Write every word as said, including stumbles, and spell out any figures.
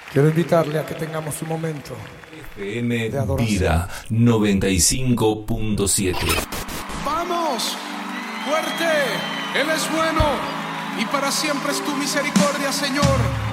Quiero invitarle a que tengamos un momento F M de adoración. Vida noventa y cinco punto siete. ¡Vamos! ¡Fuerte! Él es bueno y para siempre es tu misericordia, Señor.